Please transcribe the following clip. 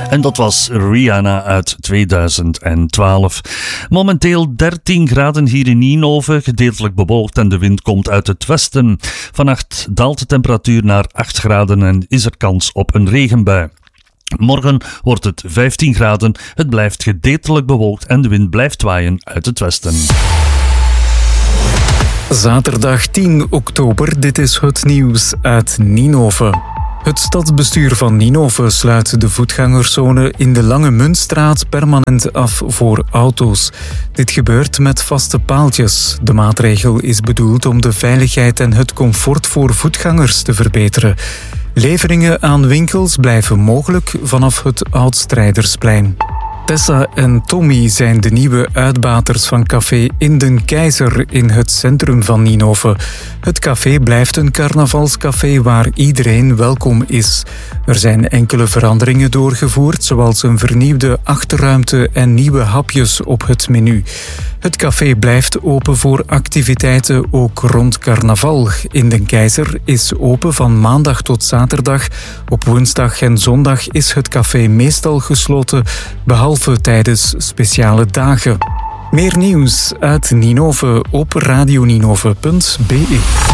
En dat was Rihanna uit 2012. Momenteel 13 graden hier in Ninove, gedeeltelijk bewolkt en de wind komt uit het westen. Vannacht daalt de temperatuur naar 8 graden en is er kans op een regenbui. Morgen wordt het 15 graden, het blijft gedeeltelijk bewolkt en de wind blijft waaien uit het westen. Zaterdag 10 oktober, dit is het nieuws uit Ninove. Het stadsbestuur van Ninove sluit de voetgangerszone in de Lange Muntstraat permanent af voor auto's. Dit gebeurt met vaste paaltjes. De maatregel is bedoeld om de veiligheid en het comfort voor voetgangers te verbeteren. Leveringen aan winkels blijven mogelijk vanaf het Oud-Strijdersplein. Tessa en Tommy zijn de nieuwe uitbaters van café In den Keizer in het centrum van Ninove. Het café blijft een carnavalscafé waar iedereen welkom is. Er zijn enkele veranderingen doorgevoerd, zoals een vernieuwde achterruimte en nieuwe hapjes op het menu. Het café blijft open voor activiteiten ook rond carnaval. In den Keizer is open van maandag tot zaterdag. Op woensdag en zondag is het café meestal gesloten, behalve tijdens speciale dagen. Meer nieuws uit Ninove op radioninove.be.